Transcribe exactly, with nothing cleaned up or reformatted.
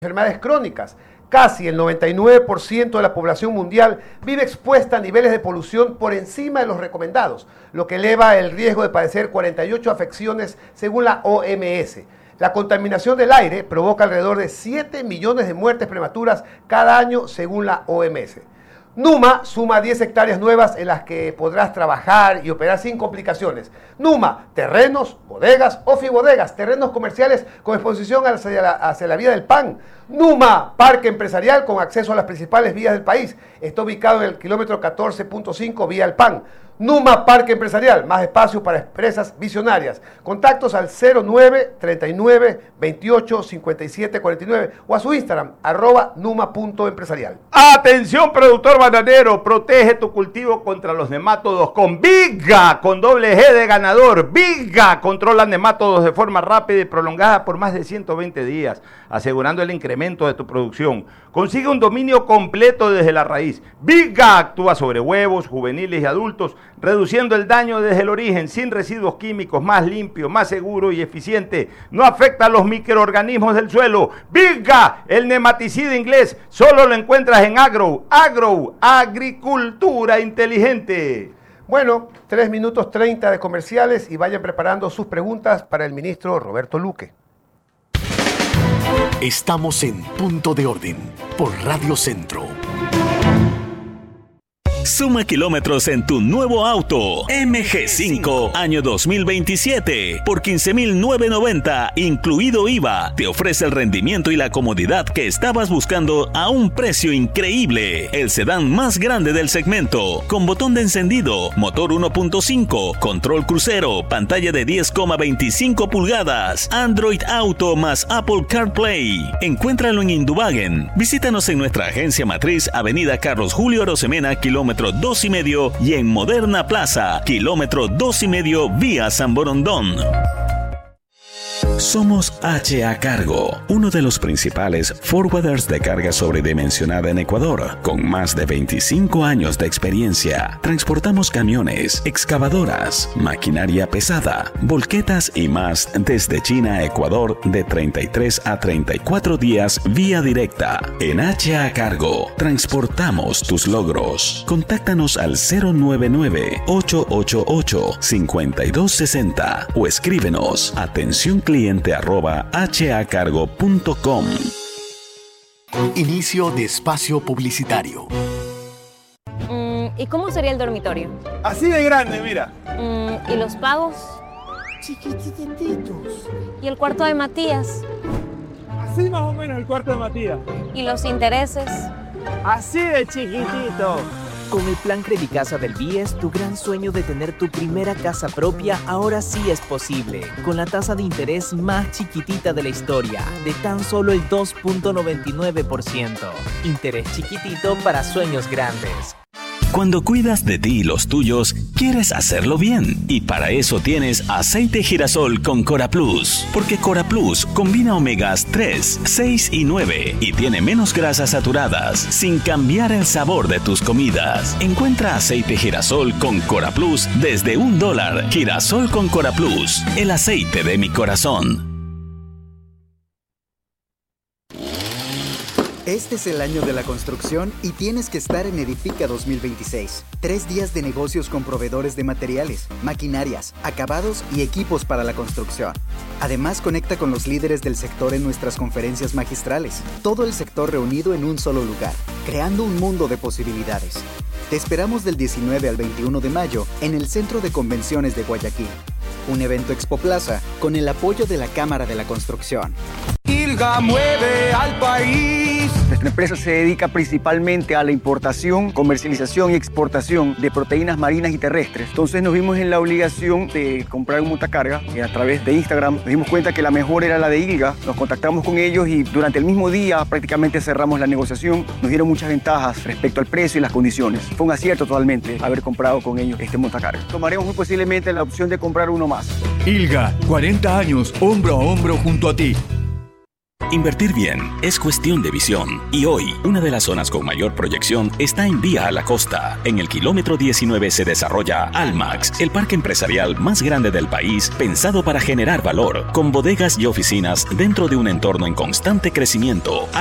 enfermedades crónicas. Casi el noventa y nueve por ciento de la población mundial vive expuesta a niveles de polución por encima de los recomendados, lo que eleva el riesgo de padecer cuarenta y ocho afecciones según la O M S. La contaminación del aire provoca alrededor de siete millones de muertes prematuras cada año según la O M S. Numa suma diez hectáreas nuevas en las que podrás trabajar y operar sin complicaciones. Numa, terrenos, bodegas, ofibodegas, terrenos comerciales con exposición hacia la, hacia la vía del pan. Numa, parque empresarial con acceso a las principales vías del país. Está ubicado en el kilómetro catorce punto cinco vía el pan. Numa Parque Empresarial, más espacio para empresas visionarias. Contactos al cero nueve, treinta y nueve, veintiocho, cincuenta y siete, cuarenta y nueve o a su Instagram, arroba numa.empresarial. Atención productor bananero, protege tu cultivo contra los nemátodos con Viga, con doble G de ganador. Viga controla nemátodos de forma rápida y prolongada por más de ciento veinte días, asegurando el incremento de tu producción. Consigue un dominio completo desde la raíz. Viga actúa sobre huevos, juveniles y adultos, reduciendo el daño desde el origen, sin residuos químicos, más limpio, más seguro y eficiente. No afecta a los microorganismos del suelo. Viga, el nematicida inglés, solo lo encuentras en Agro. Agro, agricultura inteligente. Bueno, tres minutos treinta de comerciales y vayan preparando sus preguntas para el ministro Roberto Luque. Estamos en Punto de Orden por Radio Centro. Suma kilómetros en tu nuevo auto M G cinco año dos mil veintisiete por quince mil novecientos noventa incluido I V A. Te ofrece el rendimiento y la comodidad que estabas buscando a un precio increíble. El sedán más grande del segmento, con botón de encendido, motor uno punto cinco, control crucero, pantalla de diez coma veinticinco pulgadas, Android Auto más Apple CarPlay. Encuéntralo en Indubagen. Visítanos en nuestra agencia matriz, Avenida Carlos Julio Arosemena, kilómetro dos y medio, y en Moderna Plaza, kilómetro dos y medio vía San Borondón. Somos H A Cargo, uno de los principales forwarders de carga sobredimensionada en Ecuador, con más de veinticinco años de experiencia. Transportamos camiones, excavadoras, maquinaria pesada, volquetas y más desde China a Ecuador de treinta y tres a treinta y cuatro días vía directa. En H A Cargo, transportamos tus logros. Contáctanos al cero nueve nueve, ocho ocho ocho, cinco dos seis cero o escríbenos atención cliente arroba h a cargo punto com. Inicio de espacio publicitario. Mm, ¿Y cómo sería el dormitorio? Así de grande, mira. Mm, ¿Y los pagos? Chiquitititos. ¿Y el cuarto de Matías? Así más o menos el cuarto de Matías. ¿Y los intereses? Así de chiquitito. Con el plan Credicasa del B I E S, tu gran sueño de tener tu primera casa propia ahora sí es posible. Con la tasa de interés más chiquitita de la historia, de tan solo el dos punto noventa y nueve por ciento. Interés chiquitito para sueños grandes. Cuando cuidas de ti y los tuyos, quieres hacerlo bien. Y para eso tienes aceite girasol con Cora Plus. Porque Cora Plus combina omegas tres, seis y nueve y tiene menos grasas saturadas, sin cambiar el sabor de tus comidas. Encuentra aceite girasol con Cora Plus desde un dólar. Girasol con Cora Plus, el aceite de mi corazón. Este es el año de la construcción y tienes que estar en Edifica dos mil veintiséis. Tres días de negocios con proveedores de materiales, maquinarias, acabados y equipos para la construcción. Además, conecta con los líderes del sector en nuestras conferencias magistrales. Todo el sector reunido en un solo lugar, creando un mundo de posibilidades. Te esperamos del diecinueve al veintiuno de mayo en el Centro de Convenciones de Guayaquil. Un evento Expo Plaza con el apoyo de la Cámara de la Construcción. ILGA mueve al país. Nuestra empresa se dedica principalmente a la importación, comercialización y exportación de proteínas marinas y terrestres. Entonces nos vimos en la obligación de comprar un montacarga y a través de Instagram nos dimos cuenta que la mejor era la de ILGA. Nos contactamos con ellos y durante el mismo día prácticamente cerramos la negociación. Nos dieron muchas ventajas respecto al precio y las condiciones. Fue un acierto totalmente haber comprado con ellos este montacarga. Tomaremos muy posiblemente la opción de comprar uno más. ILGA, cuarenta años, hombro a hombro junto a ti. Invertir bien es cuestión de visión. Y hoy, una de las zonas con mayor proyección está en Vía a la Costa. En el kilómetro diecinueve se desarrolla Almax, el parque empresarial más grande del país, pensado para generar valor, con bodegas y oficinas dentro de un entorno en constante crecimiento.